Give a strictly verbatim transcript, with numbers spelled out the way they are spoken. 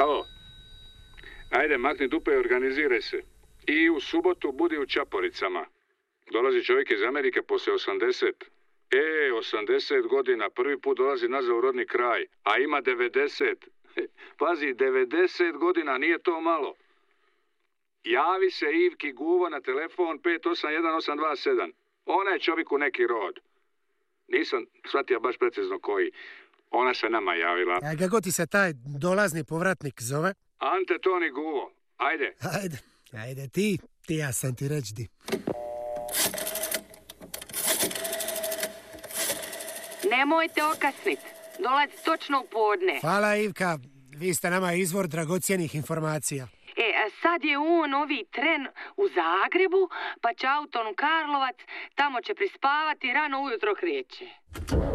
Alo. Ajde, makni dupe i organiziraj se. I u subotu budi u Čaporicama. Dolazi čovjek iz Amerike poslije osamdeset. E, osamdeset godina, prvi put dolazi nazad u rodni kraj, a ima devedeset. Pazi, devedeset godina, nije to malo. Javi se Ivki Guvo na telefon pet osam jedan osam dva sedam. Ona je čovjeku neki rod. Nisam shvatio baš precizno koji. Ona se nama javila. A kako ti se taj dolazni povratnik zove? Ante Toni Guvo. Ajde. Ajde, ajde ti, ti ja sam ti reći di. Nemojte okasnit. Dolazi točno u podne. Hvala Ivka, vi ste nama izvor dragocjenih informacija. E, sad je on novi tren u Zagrebu, pa će autom u Karlovac, tamo će prispavati, rano ujutro kreće.